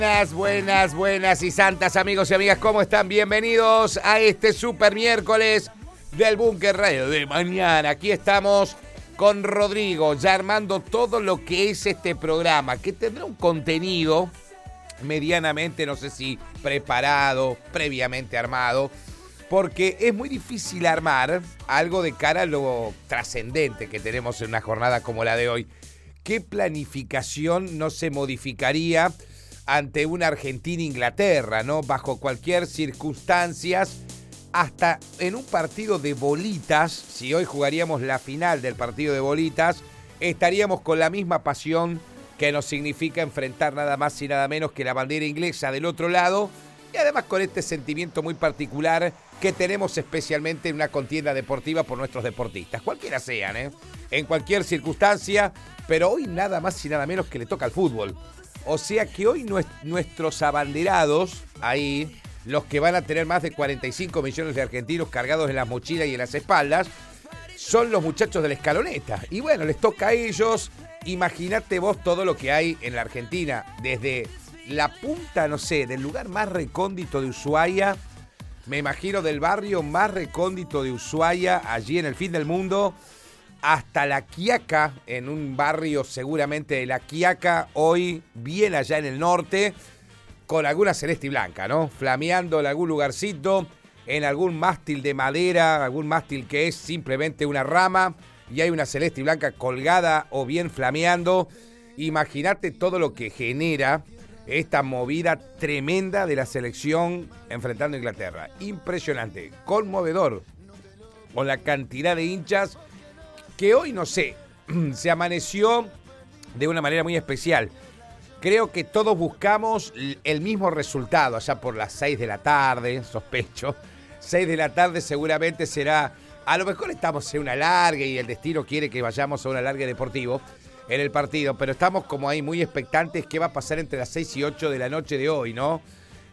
Buenas y santas amigos y amigas, ¿cómo están? Bienvenidos a este super miércoles del Búnker Radio de mañana. Aquí estamos con Rodrigo, ya armando todo lo que es este programa, que tendrá un contenido medianamente, no sé si preparado, previamente armado, porque es muy difícil armar algo de cara a lo trascendente que tenemos en una jornada como la de hoy. ¿Qué planificación no se modificaría ante una Argentina-Inglaterra, ¿no? Bajo cualquier circunstancias, hasta en un partido de bolitas, si hoy jugaríamos la final del partido de bolitas, estaríamos con la misma pasión que nos significa enfrentar nada más y nada menos que la bandera inglesa del otro lado, y además con este sentimiento muy particular que tenemos especialmente en una contienda deportiva por nuestros deportistas, cualquiera sean, en cualquier circunstancia, pero hoy nada más y nada menos que le toca al fútbol. O sea que hoy nuestros abanderados, ahí, los que van a tener más de 45 millones de argentinos cargados en las mochilas y en las espaldas, son los muchachos de la escaloneta. Y bueno, les toca a ellos. Imagínate vos todo lo que hay en la Argentina, desde la punta, no sé, del lugar más recóndito de Ushuaia, me imagino del barrio más recóndito de Ushuaia, allí en el fin del mundo, hasta La Quiaca, en un barrio seguramente de La Quiaca, hoy bien allá en el norte, con alguna celeste y blanca, ¿no? Flameando en algún lugarcito, en algún mástil de madera, algún mástil que es simplemente una rama, y hay una celeste y blanca colgada o bien flameando. Imagínate todo lo que genera esta movida tremenda de la selección enfrentando a Inglaterra. Impresionante, conmovedor, con la cantidad de hinchas que hoy, no sé, se amaneció de una manera muy especial. Creo que todos buscamos el mismo resultado, allá por las 6 de la tarde, sospecho. 6 de la tarde seguramente será, a lo mejor estamos en una larga y el destino quiere que vayamos a una larga deportivo en el partido, pero estamos como ahí muy expectantes qué va a pasar entre las 6 y 8 de la noche de hoy, ¿no?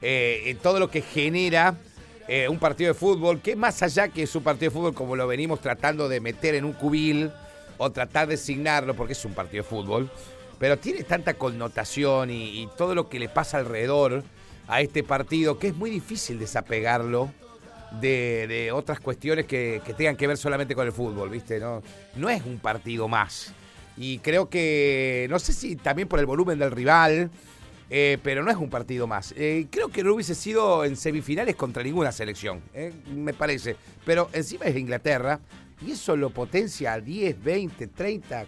En todo lo que genera un partido de fútbol, que más allá que es un partido de fútbol como lo venimos tratando de meter en un cubil o tratar de asignarlo, porque es un partido de fútbol, pero tiene tanta connotación y todo lo que le pasa alrededor a este partido, que es muy difícil desapegarlo de otras cuestiones que tengan que ver solamente con el fútbol, ¿viste? No es un partido más. Y creo que, no sé si también por el volumen del rival, pero no es un partido más. Creo que no hubiese sido en semifinales contra ninguna selección, me parece. Pero encima es Inglaterra, y eso lo potencia al 10, 20, 30,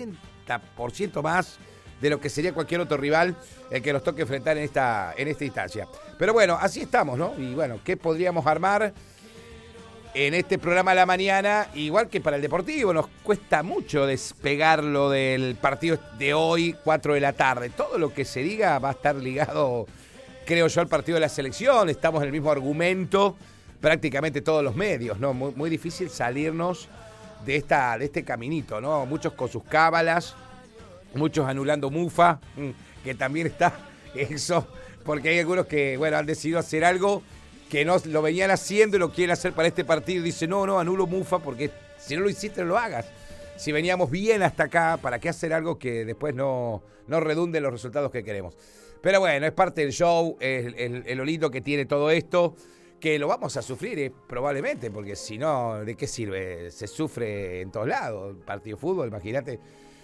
40% más de lo que sería cualquier otro rival el que nos toque enfrentar en esta instancia. Pero bueno, así estamos, ¿no? Y bueno, ¿qué podríamos armar en este programa a la mañana? Igual que para el deportivo, nos cuesta mucho despegarlo del partido de hoy, 4 de la tarde. Todo lo que se diga va a estar ligado, creo yo, al partido de la selección. Estamos en el mismo argumento, prácticamente todos los medios, ¿no? Muy, muy difícil salirnos de este caminito, ¿no? Muchos con sus cábalas, muchos anulando Mufa, que también está eso, porque hay algunos que, bueno, han decidido hacer algo que no lo venían haciendo y lo quieren hacer para este partido. Dice, no, anulo Mufa, porque si no lo hiciste, no lo hagas. Si veníamos bien hasta acá, ¿para qué hacer algo que después no redunde en los resultados que queremos? Pero bueno, es parte del show, el lindo que tiene todo esto, que lo vamos a sufrir probablemente, porque si no, ¿de qué sirve? Se sufre en todos lados. Partido de fútbol, imagínate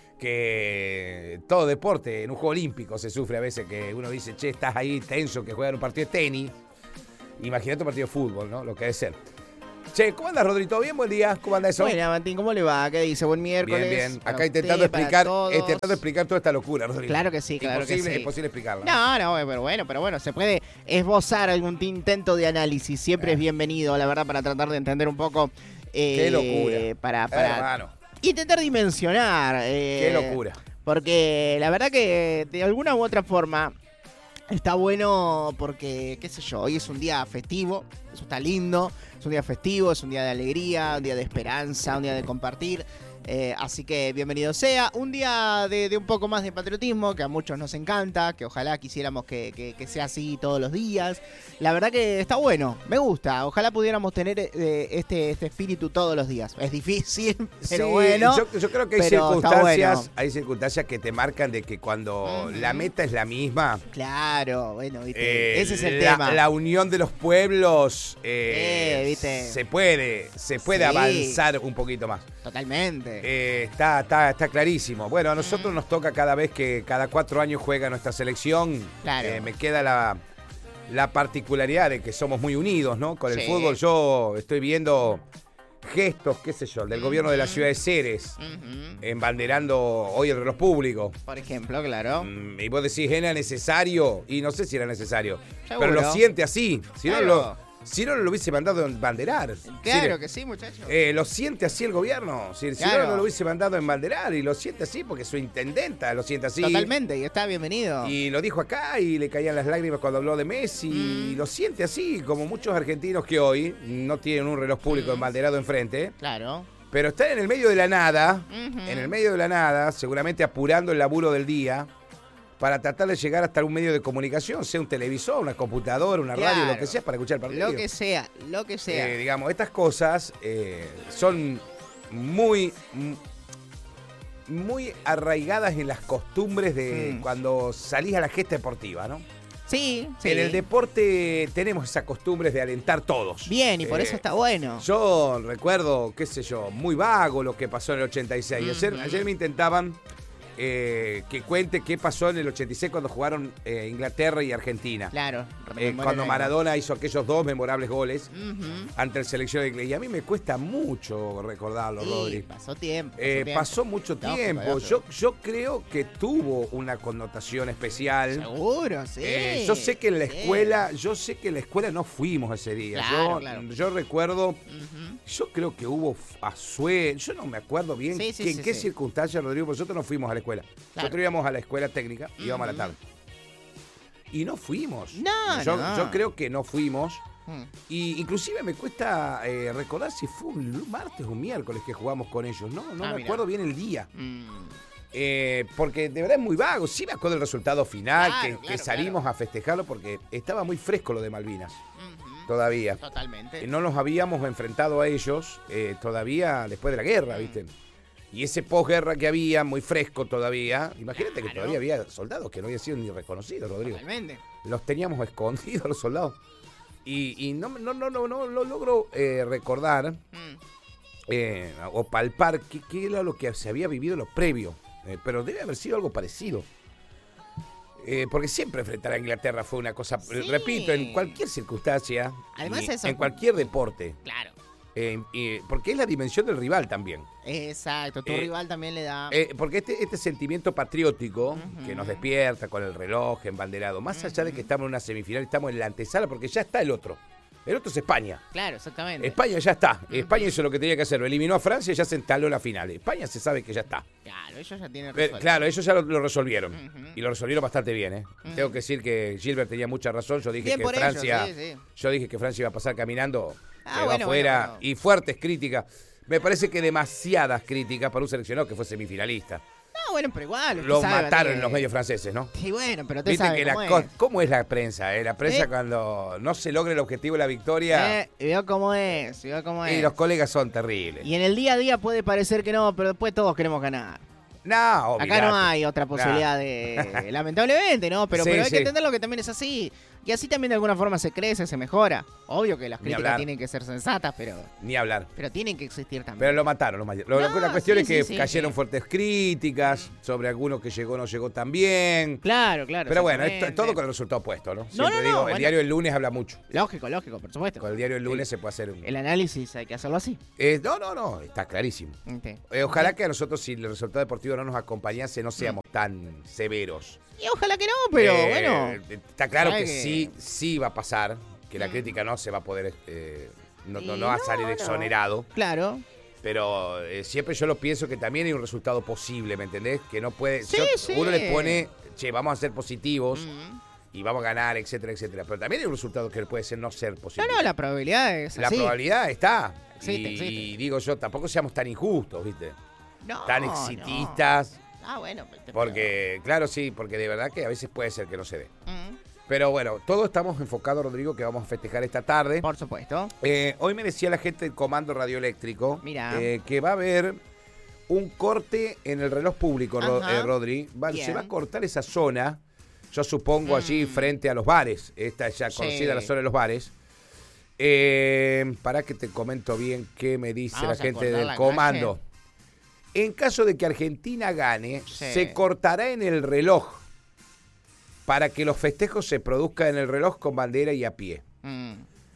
que todo deporte, en un juego olímpico se sufre a veces, que uno dice, che, estás ahí tenso, que juegan un partido de tenis. Imagínate un partido de fútbol, ¿no? Lo que debe ser. Che, ¿cómo andas, Rodrito? ¿Bien? Buen día. ¿Cómo anda eso? Bueno, Martín, ¿cómo le va? ¿Qué dice? Buen miércoles. Bien. Acá intentando explicar toda esta locura, Rodrigo. Claro que sí, claro que sí. Es imposible explicarla. No, pero bueno, se puede esbozar algún intento de análisis. Siempre es bienvenido, la verdad, para tratar de entender un poco. Qué locura. Para intentar dimensionar. Qué locura. Porque la verdad que de alguna u otra forma está bueno porque, qué sé yo, hoy es un día festivo, eso está lindo, es un día festivo, es un día de alegría, un día de esperanza, un día de compartir. Así que bienvenido sea. Un día de un poco más de patriotismo, que a muchos nos encanta, que ojalá quisiéramos que sea así todos los días. La verdad que está bueno, me gusta. Ojalá pudiéramos tener este espíritu todos los días. Es difícil, pero Sí, bueno. yo creo que hay circunstancias que te marcan de que cuando la meta es la misma. Claro, bueno, ¿viste? Ese es el tema. La unión de los pueblos ¿viste? se puede Sí. avanzar un poquito más. Totalmente. Está clarísimo. Bueno, a nosotros nos toca cada vez que cada 4 años juega nuestra selección. Claro. Me queda la particularidad de que somos muy unidos, ¿no? Con el Sí. fútbol yo estoy viendo gestos, qué sé yo, del gobierno de la ciudad de Ceres, embanderando hoy el reloj público. Por ejemplo, claro. Y vos decís, ¿era necesario? Y no sé si era necesario. Seguro. Pero lo siente así. Si Claro. no lo hubiese mandado a embanderar. Claro que sí, muchachos. Lo siente así el gobierno. Si Claro. no lo hubiese mandado a embanderar. Y lo siente así porque su intendenta lo siente así. Totalmente, y está bienvenido. Y lo dijo acá y le caían las lágrimas cuando habló de Messi. Y lo siente así, como muchos argentinos que hoy no tienen un reloj público embanderado enfrente. Claro. Pero están en el medio de la nada, seguramente apurando el laburo del día para tratar de llegar hasta un medio de comunicación, sea un televisor, una computadora, una radio, lo que sea, para escuchar el partido. Lo que sea. Digamos, estas cosas son muy arraigadas en las costumbres de cuando salís a la gesta deportiva, ¿no? Sí. En el deporte tenemos esas costumbres de alentar todos. Bien, y por eso está bueno. Yo recuerdo, qué sé yo, muy vago lo que pasó en el 86. Ayer me intentaban que cuente qué pasó en el 86 cuando jugaron Inglaterra y Argentina. Claro. Cuando Maradona hizo aquellos 2 memorables goles ante el selección de inglés. Y a mí me cuesta mucho recordarlo, Rodri. Pasó tiempo. Pasó mucho tiempo. Yo creo que tuvo una connotación especial. Seguro, sí. Yo sé que en la escuela, no fuimos ese día. Claro, Yo recuerdo, yo creo que hubo asueto, yo no me acuerdo bien en qué circunstancias, Rodrigo, porque nosotros no fuimos a la escuela. Claro. Nosotros íbamos a la escuela técnica, íbamos a la tarde. Y no fuimos. No. Yo creo que no fuimos. Y inclusive me cuesta recordar si fue un martes o un miércoles que jugamos con ellos. No me acuerdo bien el día. Porque de verdad es muy vago. Sí me acuerdo el resultado final, que salimos a festejarlo porque estaba muy fresco lo de Malvinas. Todavía. Totalmente. No nos habíamos enfrentado a ellos todavía después de la guerra, ¿viste? Y ese posguerra que había, muy fresco todavía. Imagínate que todavía había soldados que no habían sido ni reconocidos, Rodrigo. Totalmente. Los teníamos escondidos los soldados. Y no logro recordar o palpar qué era lo que se había vivido en lo previo. Pero debe haber sido algo parecido. Porque siempre enfrentar a Inglaterra fue una cosa, repito, en cualquier circunstancia, Además en cualquier deporte. Claro. Porque es la dimensión del rival también. Exacto, tu rival también le da. Porque este sentimiento patriótico que nos despierta con el reloj embanderado, más allá de que estamos en una semifinal, estamos en la antesala porque ya está el otro. El otro es España. Claro, exactamente. España ya está. España hizo lo que tenía que hacer. Lo eliminó a Francia y ya se instaló la final. España se sabe que ya está. Claro, ellos ya tienen resuelto. Claro, ellos ya lo resolvieron. Y lo resolvieron bastante bien, Tengo que decir que Gilbert tenía mucha razón. Yo dije Bien que por Francia. ellos, sí. Yo dije que Francia iba a pasar caminando Bueno, afuera. bueno. Y fuertes críticas. Me parece que demasiadas críticas para un seleccionado que fue semifinalista. No, bueno, pero igual. usted Lo sabe, mataron que- los medios franceses, ¿no? Sí, bueno, pero usted Viste sabe que cómo es. ¿cómo es la prensa? La prensa cuando no se logra el objetivo de la victoria Veo cómo es, y los colegas son terribles. Y en el día a día puede parecer que no, pero después todos queremos ganar. No, Acá olvidate. no hay otra posibilidad de... Lamentablemente, ¿no? Pero hay Sí. que entenderlo que también es así. Y así también de alguna forma se crece, se mejora. Obvio que las Ni críticas hablar. tienen que ser sensatas, pero Ni hablar. tienen que existir también. Pero lo mataron. La cuestión sí, es que sí, cayeron sí. fuertes críticas sobre algunos que llegó no llegó tan bien. Claro. Pero bueno, esto es exactamente. todo con el resultado opuesto, ¿no? No, Siempre no, digo, el bueno. diario El Lunes habla mucho. Lógico, por supuesto. Con el diario El Lunes se puede hacer un... El análisis hay que hacerlo así. No, está clarísimo. Ok. Ojalá que a nosotros, si el resultado deportivo no nos acompañase, no seamos tan severos. Y ojalá que no, pero bueno. Está claro sabe que sí va a pasar, que la crítica no se va a poder, no va a salir exonerado. Claro. Pero siempre yo lo pienso que también hay un resultado posible, ¿me entendés? Que no puede... Sí, sí. Uno le pone, vamos a ser positivos y vamos a ganar, etcétera, etcétera. Pero también hay un resultado que puede ser no ser positivo. No, la probabilidad es La así. probabilidad está. Existe, y existe. digo yo, tampoco seamos tan injustos, ¿viste? No, tan no. exitistas. Ah, bueno. Porque, claro, sí, porque de verdad que a veces puede ser que no se dé. Mm, Pero bueno, todos estamos enfocados, Rodrigo, que vamos a festejar esta tarde. por supuesto. Hoy me decía la gente del Comando Radioeléctrico Mira. que va a haber un corte en el reloj público, Ajá. Rodri. Bien. Se va a cortar esa zona, yo supongo allí frente a los bares. Esta ya Sí. conocida la zona de los bares. Para que te comento bien qué me dice Vamos la a gente cortar del la Comando. En caso de que Argentina gane, Sí. se cortará en el reloj para que los festejos se produzcan en el reloj con bandera y a pie. Mm.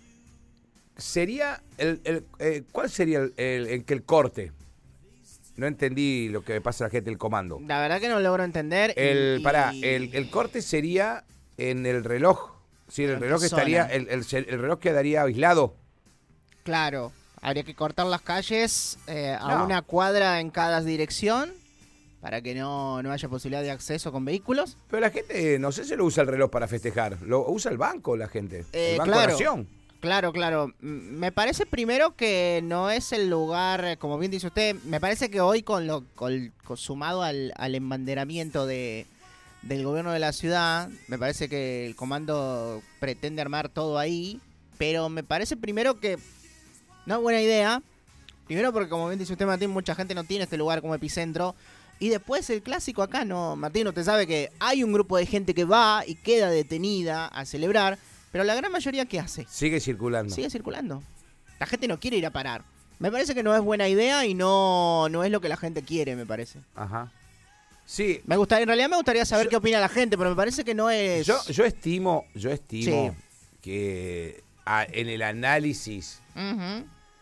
Sería ¿cuál sería el corte? No entendí lo que me pasa a la gente del Comando. La verdad que no logro entender. El corte sería en el reloj. Sí, el ¿En reloj qué estaría, zona? el reloj quedaría aislado. Claro, habría que cortar las calles a No. una cuadra en cada dirección para que no haya posibilidad de acceso con vehículos. Pero la gente, no sé si lo usa el reloj para festejar. Lo usa el banco la gente. El Banco claro. Nación. Claro. Me parece primero que no es el lugar, como bien dice usted, me parece que hoy sumado al embanderamiento del gobierno de la ciudad, me parece que el comando pretende armar todo ahí, pero me parece primero que no es buena idea. Primero porque, como bien dice usted, Martín, mucha gente no tiene este lugar como epicentro. Y después el clásico acá, no, Martín, usted sabe que hay un grupo de gente que va y queda detenida a celebrar, pero la gran mayoría, ¿qué hace? Sigue circulando. Sigue circulando. La gente no quiere ir a parar. Me parece que no es buena idea y no es lo que la gente quiere, me parece. Ajá. Sí. En realidad me gustaría saber Yo- qué opina la gente, pero me parece que no es... Yo estimo Sí. que en el análisis Ujú.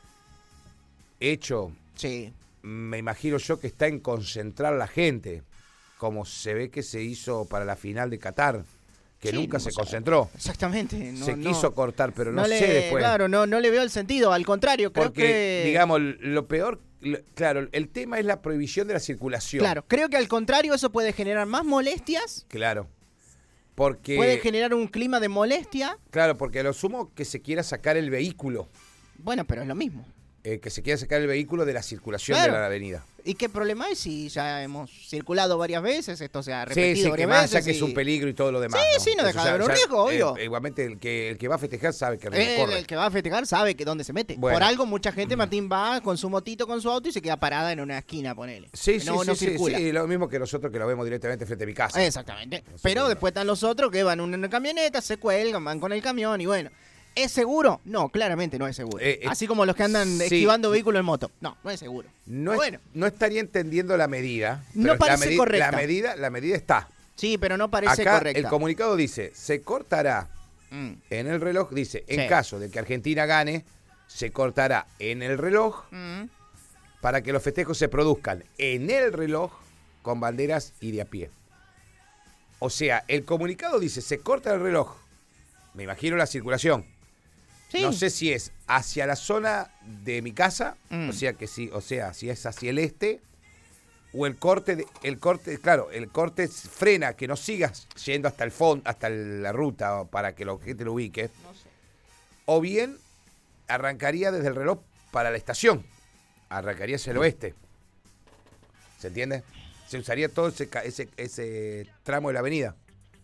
hecho, Sí. me imagino yo que está en concentrar la gente, como se ve que se hizo para la final de Qatar, que Sí, nunca o se sea, concentró. Exactamente. Se quiso cortar, pero no, sé le, después. Claro, no le veo el sentido. Al contrario, creo Porque, que... digamos, lo peor, claro, el tema es la prohibición de la circulación. Claro, creo que al contrario eso puede generar más molestias, Claro. Porque, puede generar un clima de molestia. claro, porque a lo sumo que se quiera sacar el vehículo, Bueno, pero es lo mismo. que se quiera sacar el vehículo de la circulación Claro. de la avenida. ¿Y qué problema hay si ya hemos circulado varias veces? Esto se ha Sí, repetido sí, que varias más veces. allá que es un peligro y todo lo demás. Sí, no deja de haber un riesgo, obvio. Igualmente, el que va a festejar sabe que el riesgo corre. El que va a festejar sabe que dónde se mete. Bueno. Por algo mucha gente, Martín, va con su motito, con su auto y se queda parada en una esquina, ponele. Sí, no circula. sí, lo mismo que nosotros que lo vemos directamente frente a mi casa. Exactamente. No sé Pero qué después están los otros que van en una camioneta, se cuelgan, van con el camión y bueno. ¿Es seguro? No, claramente no es seguro. Así como los que andan sí. esquivando vehículos en moto. No es seguro. No, Bueno. no estaría entendiendo la medida. No pero parece correcta. La medida está. Sí, pero no parece Acá correcta. el comunicado dice, se cortará Mm. en el reloj, dice, en Sí. caso de que Argentina gane, se cortará en el reloj Mm. para que los festejos se produzcan en el reloj con banderas y de a pie. O sea, el comunicado dice, se corta el reloj. Me imagino la circulación. Sí. No sé si es hacia la zona de mi casa, Mm. o sea, si es hacia el este, o el corte, claro, el corte frena que no sigas yendo hasta el fondo, hasta la ruta para que la gente lo ubique. No sé. O bien arrancaría desde el reloj para la estación. Arrancaría hacia el oeste. ¿Se entiende? Se usaría todo ese tramo de la avenida.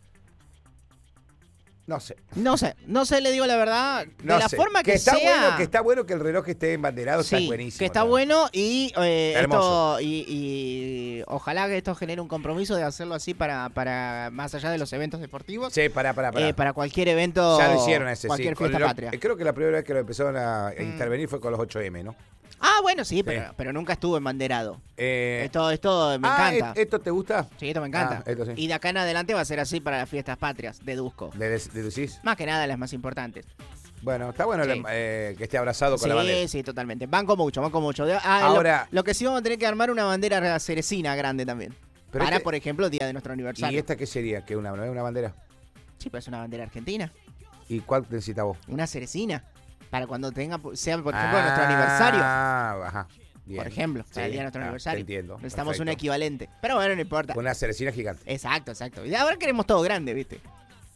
No sé, le digo la verdad. De no la sé. forma que está sea. bueno, que está bueno que el reloj esté embanderado, está Sí, buenísimo. que está también. bueno y Hermoso. y ojalá que esto genere un compromiso de hacerlo así para más allá de los eventos deportivos. Sí, pará. Para cualquier evento, Ya lo hicieron ese, cualquier sí. fiesta patria. Creo que la primera vez que lo empezaron a intervenir fue con los 8M, ¿no? Ah, bueno, sí, pero nunca estuvo embanderado. Esto me encanta. ¿Esto te gusta? Sí, esto me encanta. Ah, esto sí. Y de acá en adelante va a ser así para las fiestas patrias, deduzco. ¿Deducís? Más que nada las más importantes. Bueno, está bueno Sí. que esté abrazado con la bandera. Sí, totalmente. Banco mucho. Ahora- lo que sí vamos a tener que armar una bandera cerecina grande también. Pero Para, este- por ejemplo, el día de nuestro aniversario. ¿Y esta qué sería? ¿Que no es una bandera? Sí, pero es una bandera argentina. ¿Y cuál necesitas vos? Una cerecina. Para cuando sea, por ejemplo, nuestro aniversario. Ah, ajá. Bien. Por ejemplo, para el Sí, día de nuestro te aniversario. entiendo. Necesitamos un Perfecto. equivalente. Pero bueno, no importa. Una cerecina gigante. Exacto. Y ahora queremos todo grande, ¿viste?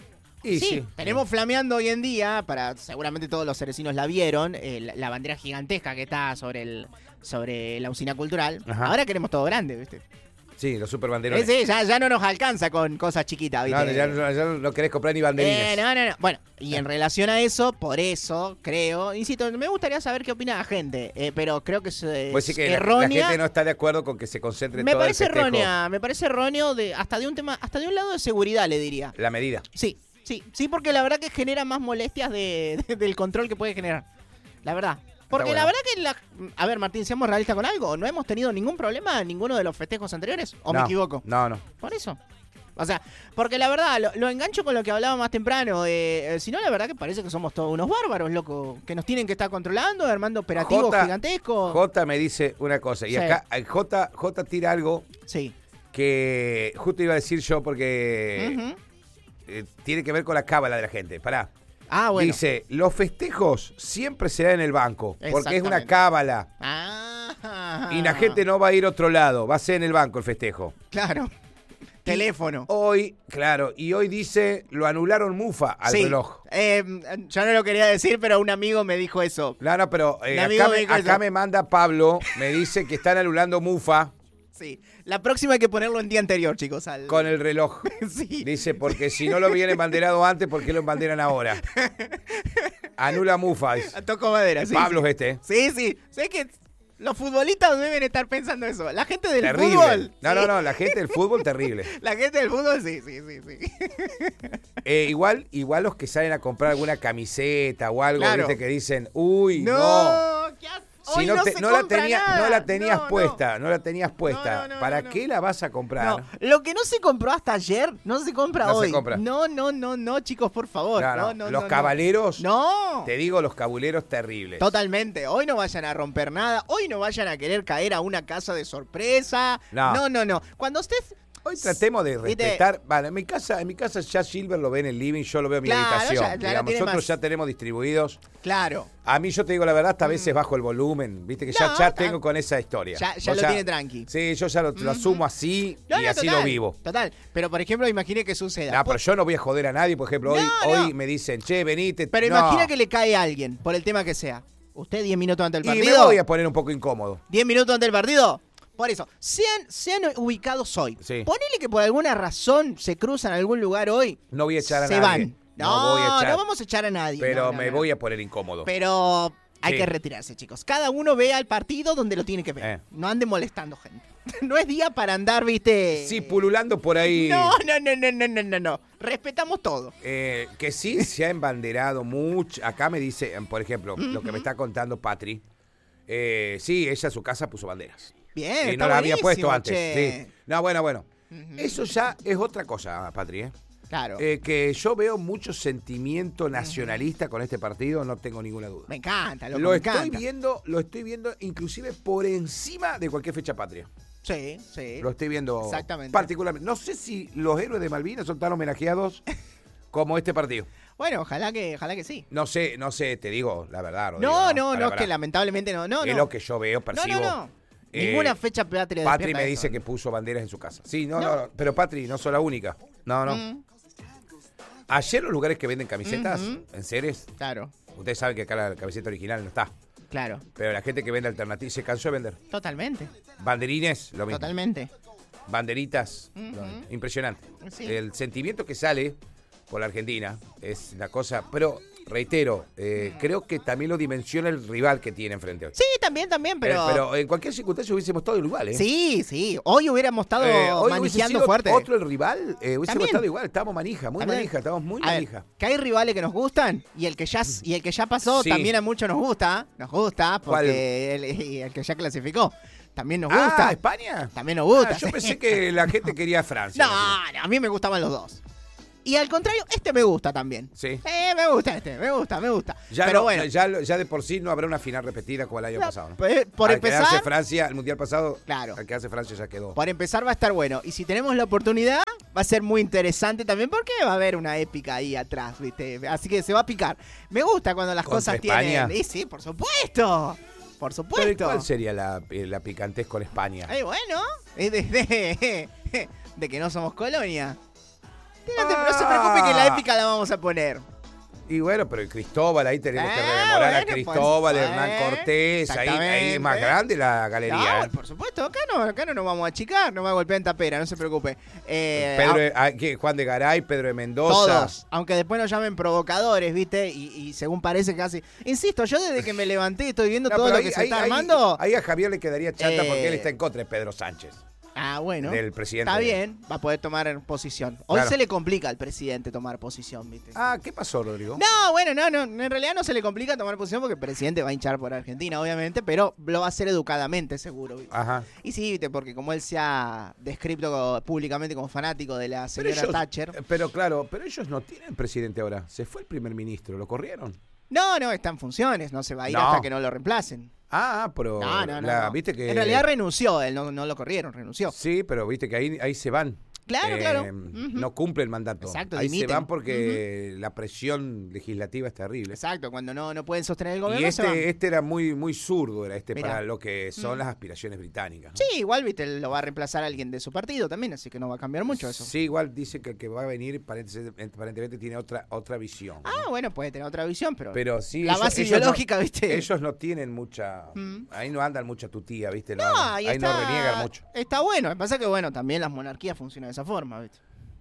Y Sí, tenemos flameando hoy en día, seguramente todos los cerecinos la vieron, la bandera gigantesca que está sobre la usina cultural. Ajá. Ahora queremos todo grande, ¿viste? Sí, los super banderones. Sí, ya no nos alcanza con cosas chiquitas, ¿viste? No, ya no querés comprar ni banderines. No. Bueno, y en relación a eso, por eso, creo, insisto, me gustaría saber qué opina la gente, pero creo que es Pues sí que errónea. la gente no está de acuerdo con que se concentre Me todo el parece festejo. errónea, hasta de un lado de seguridad, le diría. La medida. Sí, porque la verdad que genera más molestias del control que puede generar. La verdad. Porque bueno. la verdad que, a ver, Martín, seamos realistas con algo. No hemos tenido ningún problema en ninguno de los festejos anteriores. ¿O me equivoco? No. Por eso. O sea, porque la verdad, lo engancho con lo que hablaba más temprano. Si no, la verdad que parece que somos todos unos bárbaros, loco. Que nos tienen que estar controlando, armando operativos gigantescos. J me dice una cosa. Y Sí. acá J tira algo Sí. que justo iba a decir yo porque tiene que ver con la cábala de la gente. Pará. Ah, bueno. Dice, los festejos siempre serán en el banco, porque es una Exactamente. cábala. Ah. Y la gente no va a ir a otro lado, va a ser en el banco el festejo. Claro. Teléfono. Hoy, claro, y hoy dice, lo anularon Mufa al reloj. Yo no lo quería decir, pero un amigo me dijo eso. Claro, pero Un amigo me dijo acá eso. me manda Pablo, me dice que están anulando Mufa Sí. La próxima hay que ponerlo en día anterior, chicos. con el reloj. Sí. Dice, porque si no lo vienen embanderado antes, ¿por qué lo embanderan ahora? Anula Mufa. dice. Toco madera, sí. Pablo sí. es este. Sí. Sé que los futbolistas deben estar pensando eso. La gente del Terrible. fútbol. No, sí. no, la gente del fútbol, terrible. La gente del fútbol, sí. Igual los que salen a comprar alguna camiseta o algo, Claro. viste, que dicen, uy, no. ¿Qué haces? Si Hoy no, se no la compra tenías nada. puesta, no la tenías puesta. No, ¿Para no. qué la vas a comprar? No, lo que no se compró hasta ayer, no se compra No se hoy. compra. No, chicos, por favor. No, los cabaleros, No. te digo, los cabuleros terribles. Totalmente. Hoy no vayan a romper nada. Hoy no vayan a querer caer a una casa de sorpresa. No. Cuando usted... Hoy tratemos de ¿Viste? respetar. Vale, en mi casa ya Silver lo ve en el living, yo lo veo en mi Claro, habitación. ya la Digamos, tiene nosotros más. ya tenemos distribuidos. Claro. A mí, yo te digo la verdad, hasta a veces bajo el volumen, viste que ya tengo con esa historia. Ya Vos lo tiene tranqui. Sí, yo ya lo asumo así y así total, lo vivo. Total. Pero, por ejemplo, imagine que suceda. No, pero yo no voy a joder a nadie, por ejemplo, hoy me dicen, che, venite. Pero no. imagina que le cae a alguien, por el tema que sea. ¿Usted 10 minutos antes del Y me partido? voy a poner un poco incómodo. 10 minutos antes del partido. Por eso, sean ubicados hoy. Sí. Ponele que por alguna razón se cruzan a algún lugar hoy. No voy a echar a se nadie. van. No voy a echar. No vamos a echar a nadie. Pero No, me voy a poner incómodo. Pero hay Sí. que retirarse, chicos. Cada uno vea el partido donde lo tiene que ver. No ande molestando gente. No es día para andar, viste. Sí, pululando por ahí. No. Respetamos todo. Que sí se ha embanderado mucho. Acá me dice, por ejemplo, lo que me está contando Patri. Sí, ella en su casa puso banderas. Bien, Y está no la había buenísimo, puesto antes. che. Sí. No, bueno. Eso ya es otra cosa, Patri. Claro. Que yo veo mucho sentimiento nacionalista con este partido, no tengo ninguna duda. Me encanta, loco, Lo me estoy encanta. viendo inclusive por encima de cualquier fecha patria. Sí. Lo estoy viendo Exactamente. particularmente. No sé si los héroes de Malvinas son tan homenajeados como este partido. Bueno, ojalá que sí. No sé, te digo la verdad, Rodrigo. No, Pará, es que lamentablemente no. Es lo que yo veo, percibo. No. Ninguna fecha patria Patri despierta me eso. dice que puso banderas en su casa. Sí, no, pero Patri no sos la única. No. Ayer los lugares que venden camisetas, en Ceres, Claro, ustedes saben que acá la camiseta original no está. claro. Pero la gente que vende alternativas se cansó de vender. Totalmente. Banderines, lo mismo. Totalmente. Banderitas, impresionante. Sí. El sentimiento que sale por la Argentina es una cosa, pero reitero, creo que también lo dimensiona el rival que tiene enfrente hoy. Sí, también, pero... Pero en cualquier circunstancia hubiésemos estado igual, ¿eh? Sí. Hoy hubiésemos estado Hoy hubiese manejando sido fuerte. otro el rival, hubiésemos También. estado igual, estamos manija, muy También. manija, estamos muy A ver, manija. que hay rivales que nos gustan y el que ya pasó Sí. también a muchos nos gusta porque el que ya clasificó también nos gusta. ¿España? También nos gusta. Yo pensé que la gente quería a Francia. No, a mí me gustaban los dos. Y al contrario, este me gusta también. Sí. Me gusta me gusta. Ya, Pero no, bueno, ya de por sí no habrá una final repetida como el año pasado, ¿no? por Al empezar, quedarse Francia, el mundial pasado, Claro. al quedarse Francia ya quedó. por empezar va a estar bueno. Y si tenemos la oportunidad, va a ser muy interesante también porque va a haber una épica ahí atrás, ¿viste? Así que se va a picar. Me gusta cuando las ¿Contra cosas España? tienen... Sí, por supuesto. Por Pero, ¿y supuesto. ¿cuál sería la picantez con España? Bueno, es de que no somos colonia. No se preocupe que la épica la vamos a poner. Y bueno, pero el Cristóbal, ahí tenemos que rememorar a Cristóbal, pues, Hernán Cortés, ahí es más grande la galería. No, por supuesto, acá no nos vamos a achicar, no va a golpear en tapera, no se preocupe. Juan de Garay, Pedro de Mendoza. Todos, aunque después nos llamen provocadores, ¿viste? Y según parece casi... Insisto, yo desde que me levanté estoy viendo todo lo que se está armando. Ahí a Javier le quedaría chanta porque él está en contra de Pedro Sánchez. Ah, bueno. Del presidente. Está bien, va a poder tomar posición. Hoy se le complica al presidente tomar posición, ¿viste? Ah, ¿qué pasó, Rodrigo? No, bueno, no, en realidad no se le complica tomar posición porque el presidente va a hinchar por Argentina, obviamente, pero lo va a hacer educadamente, seguro, ¿viste? Ajá. Y sí, ¿viste? Porque como él se ha descrito públicamente como fanático de la señora Thatcher. Pero ellos no tienen presidente ahora. Se fue el primer ministro, ¿lo corrieron? No, está en funciones, no se va a ir hasta que no lo reemplacen. Pero no. viste que... En realidad renunció, él no lo corrieron, renunció. Sí, pero viste que ahí se van. Claro. No cumple el mandato. Exacto, ahí dimiten. se van porque la presión legislativa es terrible. Exacto, cuando no pueden sostener el gobierno Y se van. este era muy zurdo, era Mirá. para lo que son las aspiraciones británicas, ¿no? Sí, igual, viste, lo va a reemplazar alguien de su partido también, así que no va a cambiar mucho eso. Sí, igual dice que el que va a venir aparentemente tiene otra visión, ¿no? Ah, bueno, puede tener otra visión, pero sí, la base ideológica, ¿viste? Ellos no tienen mucha... Ahí no andan mucha tutía, ¿viste? Ahí no reniegan mucho. Está bueno, lo que pasa es que, bueno, también las monarquías funcionan de esa forma, ¿viste?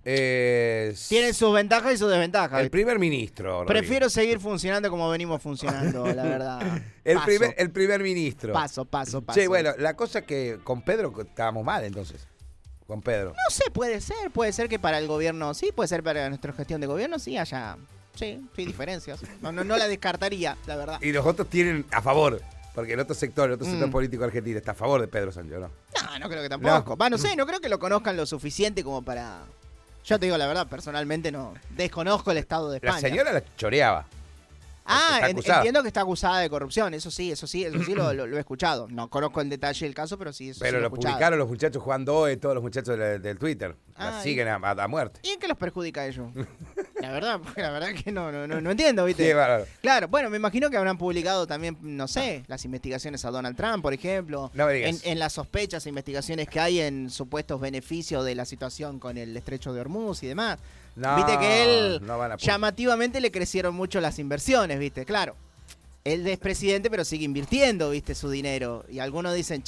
Tienen sus ventajas y sus desventajas. El primer ministro, Rodrigo. Prefiero seguir funcionando como venimos funcionando, la verdad. El primer ministro. Paso. Sí, bueno, la cosa es que con Pedro estábamos mal, entonces. Con Pedro. No sé, puede ser que para el gobierno, sí, puede ser para nuestra gestión de gobierno, sí, haya, sí, diferencias. No la descartaría, la verdad. Y los otros tienen a favor. Porque el otro sector político argentino está a favor de Pedro Sánchez, ¿no? No creo que tampoco. No sé, no creo que lo conozcan lo suficiente como para... Yo te digo la verdad, personalmente no desconozco el estado de España. La señora la choreaba. Entiendo que está acusada de corrupción, eso sí lo he escuchado. No conozco el detalle del caso, pero sí eso pero sí lo publicaron los muchachos Juan Doe, todos los muchachos del Twitter. La siguen a muerte. ¿Y en qué los perjudica a ellos? La verdad que no entiendo, ¿viste? Sí, bárbaro. Claro, bueno, me imagino que habrán publicado también, no sé, las investigaciones a Donald Trump, por ejemplo. No me digas. En las sospechas e investigaciones que hay en supuestos beneficios de la situación con el estrecho de Hormuz y demás. Viste que él llamativamente le crecieron mucho las inversiones, ¿viste? Claro. Él es presidente, pero sigue invirtiendo, ¿viste? Su dinero. Y algunos dicen,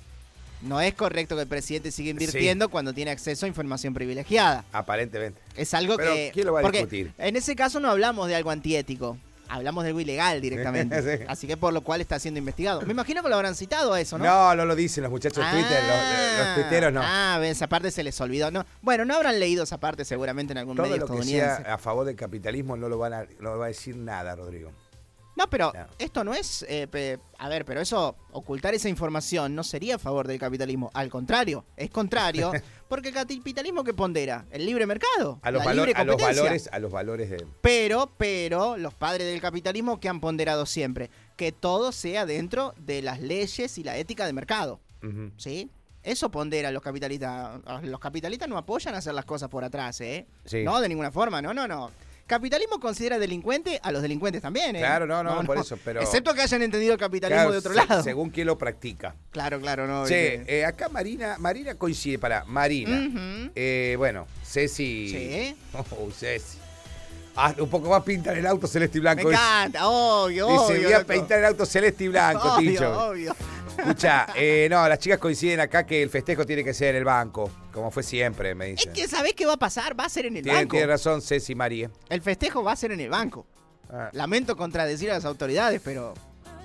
no es correcto que el presidente siga invirtiendo cuando tiene acceso a información privilegiada. Aparentemente. Es algo pero que... ¿quién lo va a discutir? En ese caso no hablamos de algo antiético. Hablamos de algo ilegal directamente. Sí. Así que por lo cual está siendo investigado. Me imagino que lo habrán citado a eso, ¿no? No lo dicen los muchachos de Twitter, los tuiteros no. Esa parte se les olvidó. No. Bueno, no habrán leído esa parte seguramente en algún medio estadounidense. Todo lo que sea a favor del capitalismo no va a decir nada, Rodrigo. No, pero esto no es... pero eso, ocultar esa información no sería a favor del capitalismo. Al contrario, es contrario. Porque el capitalismo que pondera el libre mercado, a los valores de... Pero los padres del capitalismo que han ponderado siempre que todo sea dentro de las leyes y la ética de mercado. ¿Sí? Eso pondera a los capitalistas. Los capitalistas no apoyan a hacer las cosas por atrás, ¿eh? Sí. No, de ninguna forma, no. Capitalismo considera delincuente a los delincuentes también, ¿eh? Claro, no, por eso, pero... Excepto que hayan entendido el capitalismo de otro lado. Según quien lo practica. Claro, no. Sí, acá Marina coincide, Marina. Bueno, Ceci... Sí. Ceci. Un poco más pintar el auto celeste y blanco. Me encanta, obvio. Dice, voy a pintar el auto celeste y blanco, Ticho. Obvio. Escucha, las chicas coinciden acá que el festejo tiene que ser en el banco, como fue siempre, me dicen. Es que ¿sabés qué va a pasar? Va a ser en el banco. Tiene razón Ceci María. El festejo va a ser en el banco. Lamento contradecir a las autoridades, pero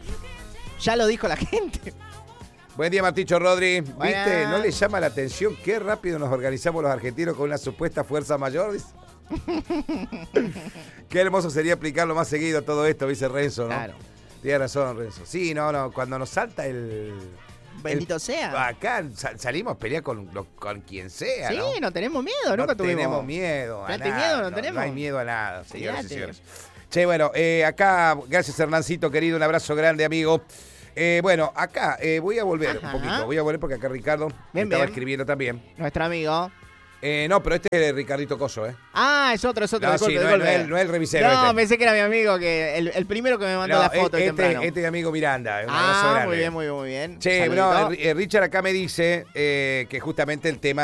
ya lo dijo la gente. Buen día, Marticho Rodri. ¿Viste? ¿No le llama la atención qué rápido nos organizamos los argentinos con una supuesta fuerza mayor? Qué hermoso sería aplicarlo más seguido a todo esto, dice Renzo, ¿no? Claro. Tiene razón, Renzo. Sí, no, cuando nos salta Bendito sea. Acá salimos a pelear con quien sea, ¿no? Sí, no tenemos miedo, nunca tuvimos. No tenemos miedo a nada. Miedo no tenemos. No hay miedo a nada, señoras y señores. Che, bueno, acá, gracias Hernancito, querido, un abrazo grande, amigo. Bueno, acá voy a volver un poquito. Voy a volver porque acá Ricardo me estaba escribiendo también. Nuestro amigo. No, pero este es Ricardito Coso, ¿eh? Ah, es otro. No, sí, no es el revisero. No, pensé que era mi amigo, que el primero que me mandó la foto temprano. Este es amigo Miranda. Un abrazo grande. Muy bien. Che, no, Richard acá me dice que justamente el tema